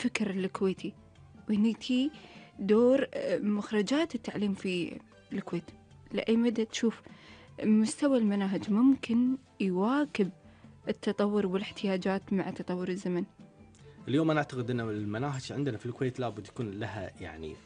الفكر الكويتي، وهنيتي دور مخرجات التعليم في الكويت. لأي مدى تشوف مستوى المناهج ممكن يواكب التطور والاحتياجات مع تطور الزمن؟ اليوم أنا أعتقد أن المناهج عندنا في الكويت لابد يكون لها يعني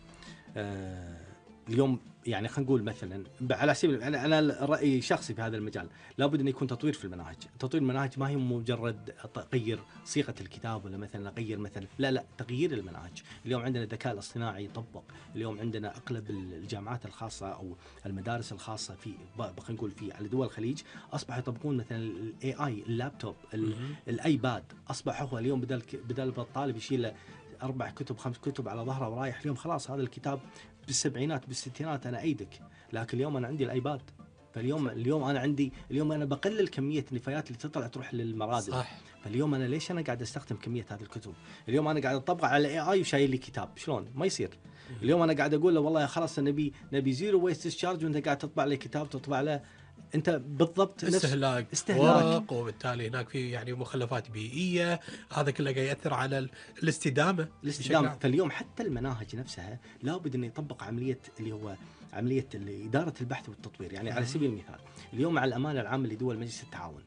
اليوم يعني خلينا نقول مثلا على سبيل أنا رأيي شخصي في هذا المجال، لابد أن يكون تطوير في المناهج. تطوير المناهج ما هي مجرد تغيير صيغة الكتاب ولا مثلا أغير مثلا، لا تغيير المناهج. اليوم عندنا الذكاء الاصطناعي يطبق، اليوم عندنا أغلب الجامعات الخاصة أو المدارس الخاصة في خلينا نقول في على دول الخليج أصبحوا يطبقون مثلا الاي اي، اللابتوب، الايباد. أصبح هو اليوم بدل الطالب يشيل 4 كتب 5 كتب على ظهره ورايح، اليوم خلاص هذا الكتاب بالسبعينات بالستينات أنا أيدك، لكن اليوم أنا عندي الآيباد. فاليوم أنا عندي، اليوم أنا بقلل كمية النفايات اللي تطلع تروح للمرادل. صح. فاليوم أنا ليش أنا قاعد أستخدم كمية هذه الكتب؟ اليوم أنا قاعد أطبق على AI وشايل لي كتاب، شلون؟ ما يصير. اليوم أنا قاعد أقول له والله خلاص نبي زيرو ويست ديسشارج، وأنت قاعد تطبع لي كتاب تطبع له انت بالضبط استهلاك ورق، وبالتالي هناك في يعني مخلفات بيئيه، هذا كله قاعد ياثر على الاستدامه. فاليوم حتى المناهج نفسها لابد انه يطبق عمليه اللي هو عمليه اداره البحث والتطوير. يعني على سبيل المثال اليوم مع الامانه العامه لدول مجلس التعاون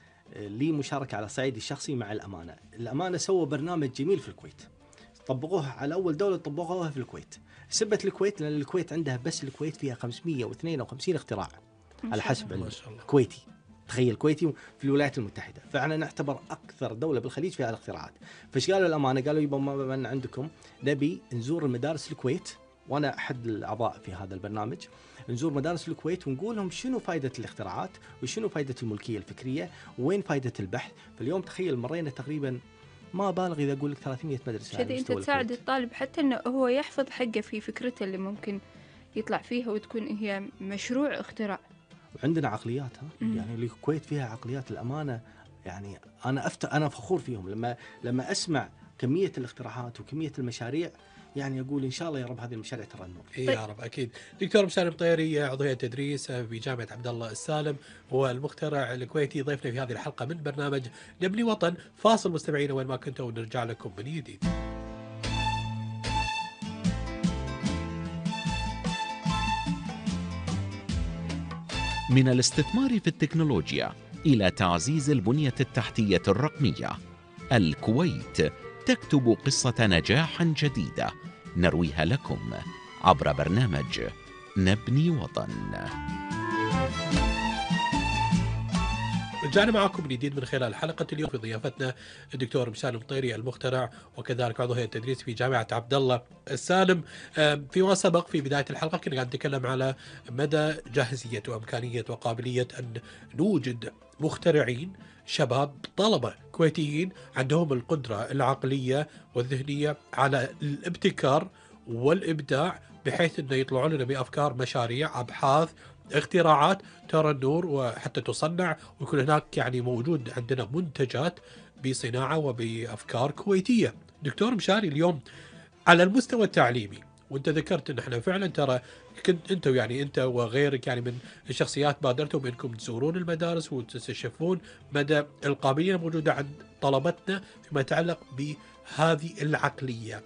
لي مشاركه على صعيدي الشخصي مع الامانه سووا برنامج جميل في الكويت، طبقوها على اول دوله طبقوها في الكويت. سبت الكويت لان الكويت عندها بس الكويت فيها 552 اختراع على حسب الكويتي. تخيل كويتي في الولايات المتحدة، فعنا نعتبر أكثر دولة بالخليج فيها الاختراعات. فايش قالوا الأمانة؟ قالوا يبا ما عندكم نبي نزور المدارس الكويت، وأنا أحد الأعضاء في هذا البرنامج، نزور مدارس الكويت ونقول لهم شنو فائدة الاختراعات وشنو فائدة الملكية الفكرية وين فائدة البحث. فاليوم تخيل مرينا تقريبا ما بالغ إذا أقول لك 300 مدرسة. شدي أنت تساعد الطالب حتى أنه هو يحفظ حقه في فكرته اللي ممكن يطلع فيها وتكون هي مشروع اختراع. وعندنا عقليات يعني الكويت فيها عقليات الأمانة. يعني أنا فخور فيهم لما أسمع كمية الاختراعات وكمية المشاريع، يعني أقول إن شاء الله يا رب هذه المشاريع ترى النور. يا رب أكيد. دكتور مسالم طيري، عضو هيئة تدريس في جامعة عبد الله السالم، هو المخترع الكويتي، ضيفنا في هذه الحلقة من برنامج نبني وطن. فاصل مستمعينا وين ما كنتوا ونرجع لكم من جديد. من الاستثمار في التكنولوجيا إلى تعزيز البنية التحتية الرقمية، الكويت تكتب قصة نجاح جديدة نرويها لكم عبر برنامج نبني وطن. رجعنا معكم من جديد من خلال حلقة اليوم في ضيافتنا الدكتور مسالم طيري، المخترع وكذلك عضو هيئة التدريس في جامعة عبد الله السالم. فيما سبق في بداية الحلقة كنا قاعد نتكلم على مدى جاهزية وإمكانية وقابلية أن نوجد مخترعين شباب طلبة كويتيين عندهم القدرة العقلية والذهنية على الابتكار والإبداع، بحيث أنه يطلعون لنا بأفكار، مشاريع، أبحاث، اختراعات ترى النور وحتى تصنع، ويكون هناك يعني موجود عندنا منتجات بصناعة وبأفكار كويتية. دكتور مشاري، اليوم على المستوى التعليمي، وانت ذكرت ان احنا فعلا ترى كنت انت وغيرك يعني من الشخصيات بادرتوا بانكم تزورون المدارس وتستشفون مدى القابلية الموجودة عند طلبتنا فيما يتعلق بهذه العقلية،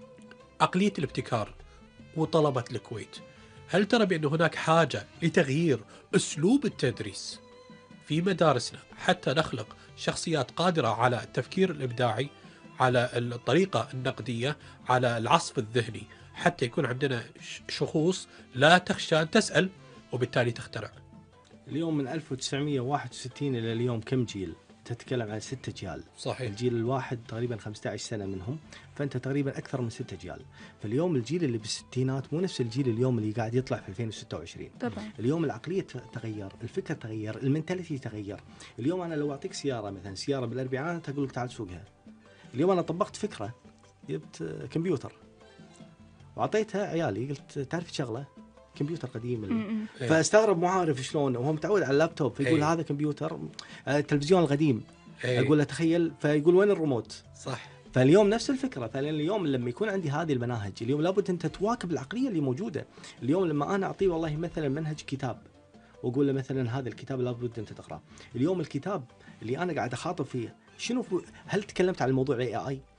عقلية الابتكار وطلبة الكويت. هل ترى بأن هناك حاجة لتغيير أسلوب التدريس في مدارسنا حتى نخلق شخصيات قادرة على التفكير الإبداعي، على الطريقة النقدية، على العصف الذهني، حتى يكون عندنا شخوص لا تخشى أن تسأل وبالتالي تخترع؟ اليوم من 1961 إلى اليوم كم جيل؟ تتكلم عن 6 أجيال. صحيح. الجيل الواحد تقريبا 15 سنة منهم، فأنت تقريبا أكثر من 6 أجيال. فاليوم الجيل اللي بالستينات مو نفس الجيل اليوم اللي قاعد يطلع في 2026. طبعا. اليوم العقلية تغير، الفكر تغير، المنتاليتي تغير. اليوم أنا لو أعطيك سيارة مثلا سيارة بالأربعينات أقول لك تعال سوقها. اليوم أنا طبقت فكرة، جبت كمبيوتر وعطيتها عيالي، قلت تعرف شغلة كمبيوتر قديم فاستغرب، مو عارف شلون وهو متعود على اللابتوب، فيقول هذا كمبيوتر. التلفزيون القديم اقول له تخيل، فيقول وين الريموت؟ صح. فاليوم نفس الفكره. فاليوم لما يكون عندي هذه المناهج، اليوم لابد انت تواكب العقليه اللي موجوده. اليوم لما انا اعطيه والله مثلا منهج كتاب واقول له مثلا هذا الكتاب لابد انت تقراه، اليوم الكتاب اللي انا قاعد اخاطب فيه شنو هل تكلمت عن الموضوع الاي اي؟